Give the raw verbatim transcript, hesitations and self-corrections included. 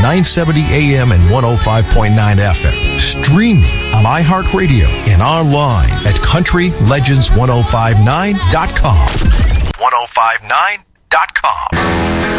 nine seventy A M and one oh five point nine F M. Streaming on iHeartRadio and online at country legends ten fifty-nine dot com. ten fifty-nine dot com.